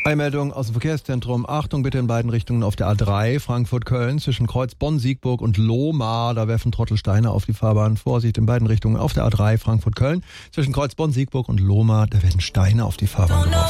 Meldung aus dem Verkehrszentrum. Achtung bitte in beiden Richtungen auf der A3 Frankfurt-Köln zwischen Kreuz Bonn-Siegburg und Lohmar. Da werfen Trottel Steine auf die Fahrbahn. Vorsicht in beiden Richtungen auf der A3 Frankfurt-Köln zwischen Kreuz Bonn-Siegburg und Lohmar. Da werden Steine auf die Fahrbahn geworfen.